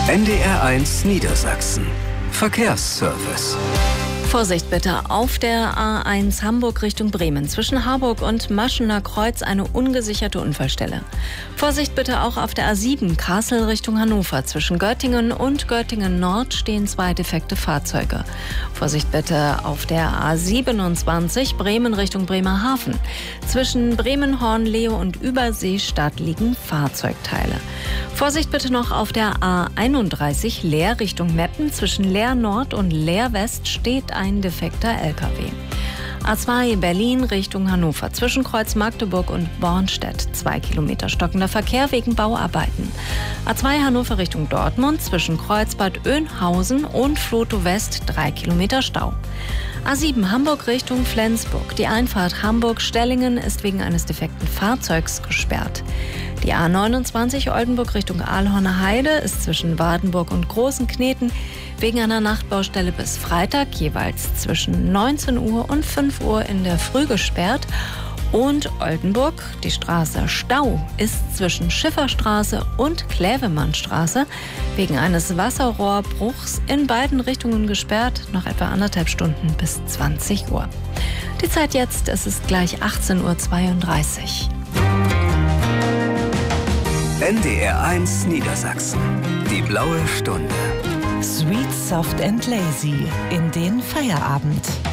NDR1 Niedersachsen. Verkehrsservice. Vorsicht bitte auf der A1 Hamburg Richtung Bremen. Zwischen Harburg und Maschener Kreuz eine ungesicherte Unfallstelle. Vorsicht bitte auch auf der A7 Kassel Richtung Hannover. Zwischen Göttingen und Göttingen Nord stehen 2 defekte Fahrzeuge. Vorsicht bitte auf der A27 Bremen Richtung Bremerhaven. Zwischen Bremen, Hornlehe und Überseestadt liegen Fahrzeugteile. Vorsicht bitte noch auf der A31 Leer Richtung Meppen. Zwischen Leer Nord und Leer West steht ein defekter LKW. A2 Berlin Richtung Hannover. Zwischen Kreuz Magdeburg und Bornstedt 2 Kilometer stockender Verkehr wegen Bauarbeiten. A2 Hannover Richtung Dortmund. Zwischen Kreuz Bad Oeynhausen und Flotow West 3 Kilometer Stau. A7 Hamburg Richtung Flensburg. Die Einfahrt Hamburg-Stellingen ist wegen eines defekten Fahrzeugs gesperrt. Die A29 Oldenburg Richtung Aalhorner Heide ist zwischen Wardenburg und Großenkneten wegen einer Nachtbaustelle bis Freitag jeweils zwischen 19 Uhr und 5 Uhr in der Früh gesperrt. Und Oldenburg, die Straße Stau, ist zwischen Schifferstraße und Kläwemannstraße wegen eines Wasserrohrbruchs in beiden Richtungen gesperrt, noch etwa 1,5 Stunden bis 20 Uhr. Die Zeit jetzt, es ist gleich 18:32 Uhr. NDR1 Niedersachsen. Die blaue Stunde. Sweet, soft and lazy in den Feierabend.